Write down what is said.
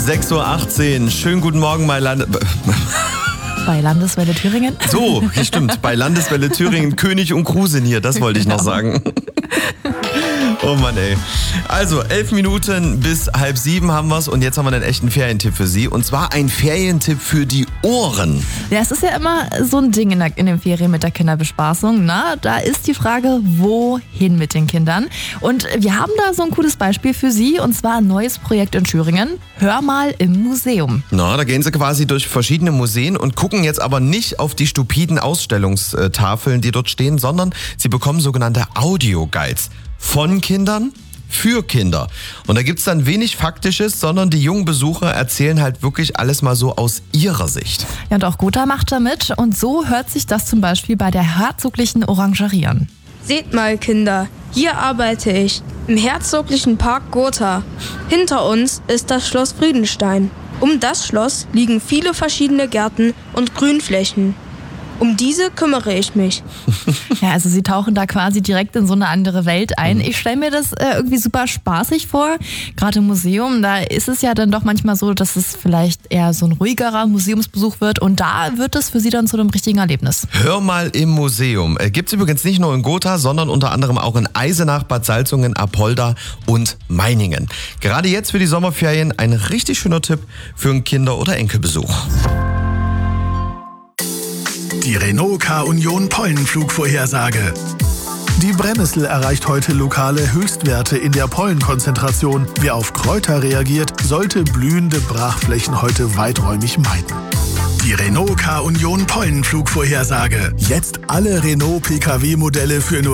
6:18 Uhr. Schönen guten Morgen, Bei Landeswelle Thüringen. So, stimmt. Bei Landeswelle Thüringen, König und Krusin hier, das wollte ich noch sagen. Oh Mann, ey. Also, 11 Minuten bis 6:30 haben wir's und jetzt haben wir einen echten Ferientipp für Sie. Und zwar ein Ferientipp für die Ohren. Ja, es ist ja immer so ein Ding in den Ferien mit der Kinderbespaßung. Na, da ist die Frage, wohin mit den Kindern? Und wir haben da so ein cooles Beispiel für Sie, und zwar ein neues Projekt in Thüringen. Hör mal im Museum. Na, da gehen Sie quasi durch verschiedene Museen und gucken jetzt aber nicht auf die stupiden Ausstellungstafeln, die dort stehen, sondern Sie bekommen sogenannte Audioguides. Von Kindern für Kinder. Und da gibt's dann wenig Faktisches, sondern die jungen Besucher erzählen halt wirklich alles mal so aus ihrer Sicht. Ja, und auch Gotha macht da mit. Und so hört sich das zum Beispiel bei der Herzoglichen Orangerie an. Seht mal, Kinder, hier arbeite ich, im Herzoglichen Park Gotha. Hinter uns ist das Schloss Friedenstein. Um das Schloss liegen viele verschiedene Gärten und Grünflächen. Um diese kümmere ich mich. Ja, also sie tauchen da quasi direkt in so eine andere Welt ein. Ich stelle mir das irgendwie super spaßig vor. Gerade im Museum, da ist es ja dann doch manchmal so, dass es vielleicht eher so ein ruhigerer Museumsbesuch wird. Und da wird es für sie dann zu einem richtigen Erlebnis. Hör mal im Museum. Gibt's übrigens nicht nur in Gotha, sondern unter anderem auch in Eisenach, Bad Salzungen, Apolda und Meiningen. Gerade jetzt für die Sommerferien ein richtig schöner Tipp für einen Kinder- oder Enkelbesuch. Die Renault K-Union Pollenflugvorhersage. Die Brennnessel erreicht heute lokale Höchstwerte in der Pollenkonzentration. Wer auf Kräuter reagiert, sollte blühende Brachflächen heute weiträumig meiden. Die Renault K-Union Pollenflugvorhersage. Jetzt alle Renault PKW-Modelle für nur